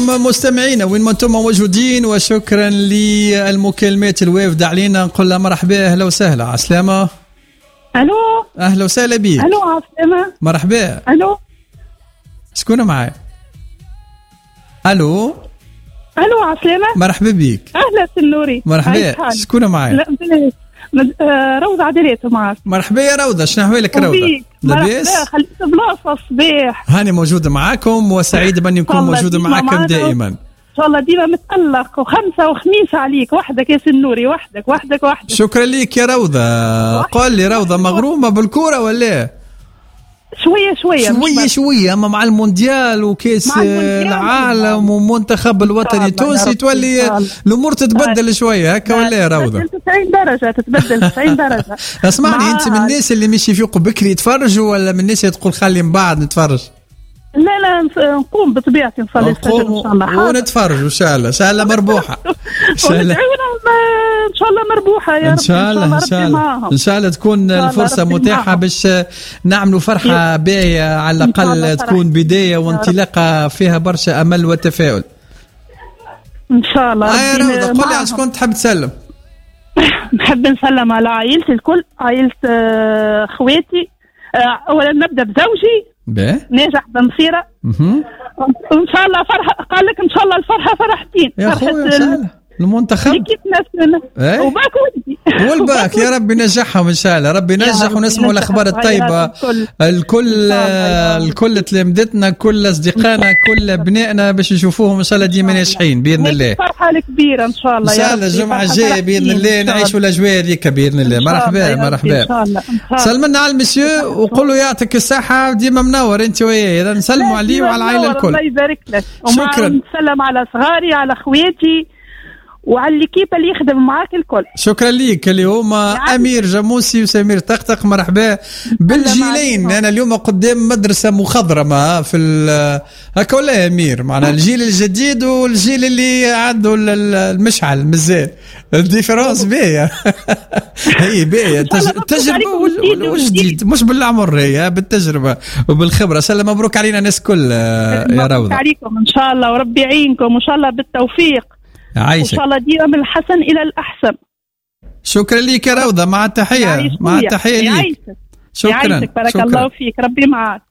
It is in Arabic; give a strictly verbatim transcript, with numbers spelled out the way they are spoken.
لكم مستمعينا وين ما انتم موجودين، وشكرا للمكالمات الوافده علينا. نقول لها مرحبا، اهلا وسهلا. عسلامه. الو اهلا وسهلا بيك. الو عسلامه. مرحبا. الو شكون معايا؟ الو الو عسلامه. مرحبا بيك. اهلا سنوري. مرحبا. شكون معايا؟ لا مد... آه روضه عدلات معك. مرحبا يا روضه، شنو احوالك روضه؟ لاباس؟ خليت بلاصه الصباح. هاني موجوده معاكم وسعيد باني نكون موجوده معاكم دائما. ان شاء الله ديما متألق، وخمسه وخميس عليك وحدك يا سنوري، وحدك وحدك وحدك. شكرا ليك يا روضه. قول لي روضه، مغرومه بالكوره ولا؟ شويه شويه شويه شويه، اما مع المونديال وكاس العالم ومنتخب الوطني التونسي تولي الامور تتبدل شويه هكا ولا يا روضه؟ تسعين درجه، تتبدل تسعين درجه. اسمعني، انت من الناس اللي مش يفيقوا بكري يتفرجوا، ولا من الناس اللي تقول خلي من بعد نتفرج؟ لا لا نقوم بطبيعتي نصلي الفجر ان شاء الله ونتفرج ان شاء الله. ان شاء الله مربوحه. ان شاء الله ان شاء الله مربوحه يا رب. ان شاء الله ان شاء الله ان شاء الله تكون الفرصه متاحه باش نعملوا فرحه باهيه على الاقل، تكون بدايه وانطلاقه فيها برشا امل وتفاؤل ان شاء الله. يا روضه قول لي على شكون تحب تسلم؟ نحب نسلم على عائلتي الكل، عائله خواتي. اولا نبدا بزوجي باه ناجح بمصيره. ان شاء الله فرحه، قال لك ان شاء الله الفرحه فرحتين. يا خويا المنتخب كيف نفسنا ايه؟ وباك ودي والباك يا رب ينجحهم ان شاء الله. ربي ينجح ونسمعوا الاخبار الطيبه. الكل الكل, الكل تلامذتنا، كل اصدقائنا، كل ابنائنا باش يشوفوهم ان شاء الله ديما ناجحين باذن الله. الفرحه الكبيره ان شاء الله ان شاء الله الجمعه الجايه باذن الله نعيشوا الاجواء هذيك باذن الله. مرحبا مرحبا. سلمنا على المسيو وقولوا يعطيك الصحه، ديما منور انت وياه. اذا نسلموا عليه وعلى العائله الكل. الله يبارك لك. شكرا. نسلم على صغاري، على خواتي، وعلى الكيب اللي يخدم معاك الكل. شكرا ليك. اليوم امير جاموسي وسمير طقطق. مرحبا بالجيلين. انا اليوم قدام مدرسه مخضرمه في هكا ولا يا امير؟ معنا الجيل الجديد والجيل اللي عنده المشعل مازال الديفيرونس باهيه. هي باهيه التجربه والجديد، مش بالعمر، هي بالتجربه وبالخبره. سلام مبروك علينا الناس كل يا روضه. مبروك عليكم ان شاء الله، وربي يعينكم وان شاء الله بالتوفيق. عايشك. إن شاء الله ديما من الحسن إلى الأحسن. شكرا لك يا روضة، مع التحية. مع التحية لك. شكرا. بارك شكرا. الله فيك، ربي معك.